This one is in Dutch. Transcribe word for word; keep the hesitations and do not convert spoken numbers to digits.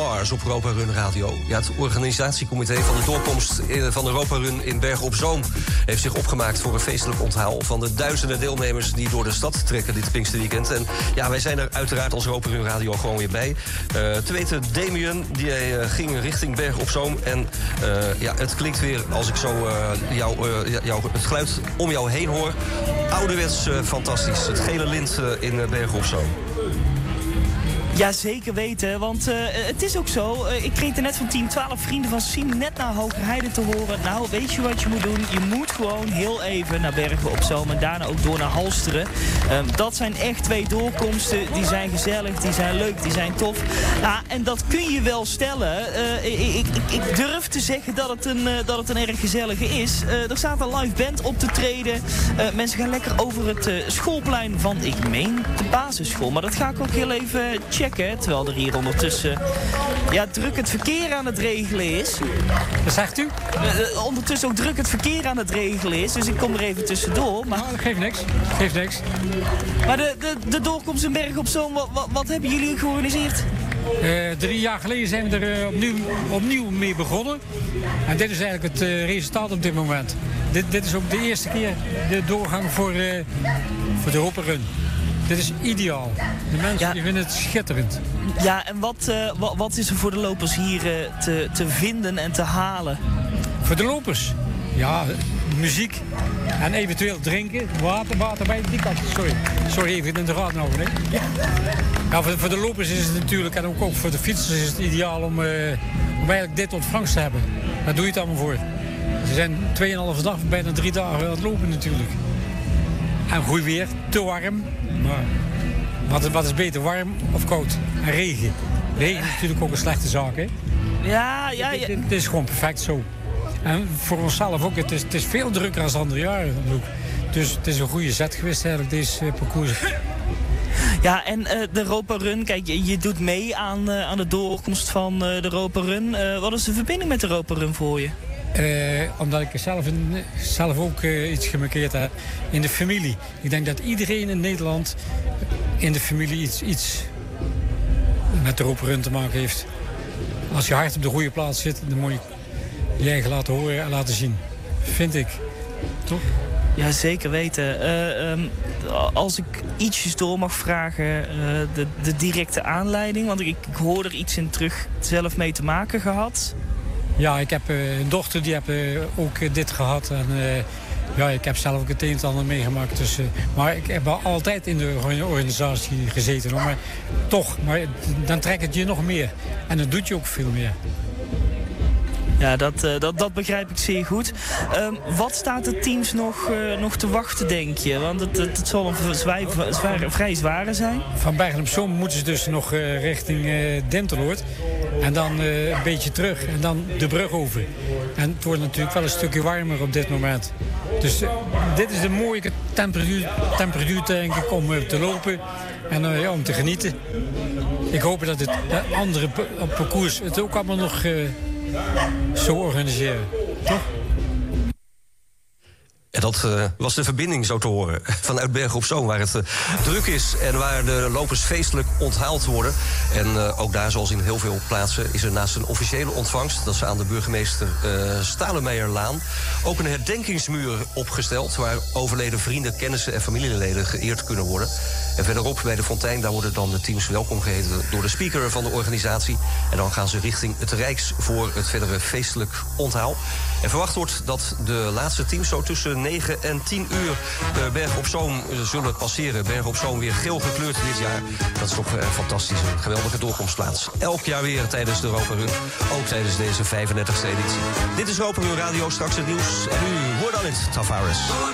Stars op Europa Run Radio. Ja, het organisatiecomité van de doorkomst van de Europa Run in Bergen op Zoom heeft zich opgemaakt voor een feestelijk onthaal van de duizenden deelnemers die door de stad trekken dit Pinksterweekend. En ja, wij zijn er uiteraard als Europa Run Radio gewoon weer bij. Uh, te weten, Damien, die uh, ging richting Bergen op Zoom. En uh, ja, het klinkt weer als ik zo uh, jou, uh, jou, het geluid om jou heen hoor. Ouderwets uh, fantastisch. Het gele lint uh, in uh, Bergen op Zoom. Ja, zeker weten, want uh, het is ook zo. Uh, ik kreeg er net van Team twaalf vrienden van Siem net naar Hogerheide te horen. Nou, weet je wat je moet doen? Je moet gewoon heel even naar Bergen op Zoom en daarna ook door naar Halsteren. Uh, dat zijn echt twee doorkomsten. Die zijn gezellig, die zijn leuk, die zijn tof. Ja, en dat kun je wel stellen. Uh, ik, ik, ik durf te zeggen dat het een, uh, dat het een erg gezellige is. Uh, er staat een live band op te treden. Uh, mensen gaan lekker over het uh, schoolplein van, ik meen, de basisschool. Maar dat ga ik ook heel even checken. Terwijl er hier ondertussen ja, druk het verkeer aan het regelen is. Wat zegt u? Uh, ondertussen ook druk het verkeer aan het regelen is. Dus ik kom er even tussendoor. Maar... Nou, dat geeft niks. Dat geeft niks. Maar de, de, de doorkomst in Bergen op Zoom, wat, wat, wat hebben jullie georganiseerd? Uh, drie jaar geleden zijn we er uh, opnieuw, opnieuw mee begonnen. En dit is eigenlijk het uh, resultaat op dit moment. Dit, dit is ook de eerste keer de doorgang voor, uh, voor de Europa Run. Dit is ideaal. De mensen ja. die vinden het schitterend. Ja, en wat, uh, wat, wat is er voor de lopers hier uh, te, te vinden en te halen? Voor de lopers? Ja, muziek en eventueel drinken. Water, water bij die kant. Sorry, sorry even in de raad nog. Hè? Ja. Ja, voor, voor de lopers is het natuurlijk, en ook, ook voor de fietsers is het ideaal om, uh, om eigenlijk dit ontvangst te hebben. Daar doe je het allemaal voor. Ze zijn tweeënhalve dag, bijna drie dagen aan het lopen natuurlijk. En goed weer, te warm. Maar wat, wat is beter, warm of koud? En regen. Regen is natuurlijk ook een slechte zaak, hè? Ja, ja, ja. Het is gewoon perfect zo. En voor onszelf ook, het is, het is veel drukker dan andere jaren. Dus het is een goede zet geweest eigenlijk, deze uh, parcours. Ja, en uh, de Europa Run, kijk, je, je doet mee aan, uh, aan de doorkomst van uh, de Europa Run. Uh, wat is de verbinding met de Europa Run voor je? Uh, omdat ik zelf, in, zelf ook uh, iets gemarkeerd heb in de familie. Ik denk dat iedereen in Nederland in de familie iets, iets met de Europa Run te maken heeft. Als je hart op de goede plaats zit, dan moet je je eigen laten horen en laten zien. Vind ik. Toch? Ja, zeker weten. Uh, um, als ik ietsjes door mag vragen, uh, de, de directe aanleiding. Want ik, ik hoor er iets in terug zelf mee te maken gehad. Ja, ik heb uh, een dochter die heb uh, ook uh, dit gehad. En uh, ja, ik heb zelf ook het een en ander meegemaakt. Dus, uh, maar ik heb altijd in de organisatie gezeten. Hoor. Maar toch, maar dan trekt het je nog meer. En dan doet je ook veel meer. Ja, dat, uh, dat, dat begrijp ik zeer goed. Um, wat staat de teams nog, uh, nog te wachten, denk je? Want het, het, het zal een zwaar, zwaar, vrij zware zijn. Van Bergen op Zoom moeten ze dus nog uh, richting uh, Dinteloord. En dan uh, een beetje terug. En dan de brug over. En het wordt natuurlijk wel een stukje warmer op dit moment. Dus uh, dit is een mooie temperatuur, temperatuur denk ik, om uh, te lopen. En uh, ja, om te genieten. Ik hoop dat het uh, andere parcours het ook allemaal nog... Uh, zo organiseren, toch? En dat uh, was de verbinding zo te horen vanuit Bergen op Zoom, waar het uh, druk is en waar de lopers feestelijk onthaald worden. En uh, ook daar, zoals in heel veel plaatsen, is er naast een officiële ontvangst, dat ze aan de burgemeester uh, Stalemeierlaan, ook een herdenkingsmuur opgesteld, waar overleden vrienden, kennissen en familieleden geëerd kunnen worden. En verderop bij de fontein, daar worden dan de teams welkom geheten door de speaker van de organisatie. En dan gaan ze richting het Rijks voor het verdere feestelijk onthaal. En verwacht wordt dat de laatste teams zo tussen negen en tien uur uh, Bergen op Zoom uh, zullen passeren. Bergen op Zoom weer geel gekleurd dit jaar. Dat is toch uh, fantastisch, een geweldige doorkomstplaats. Elk jaar weer tijdens de Europa Run, ook tijdens deze vijfendertigste editie. Dit is Europa Run Radio, straks het nieuws. En nu, hoor dan het, Tavares.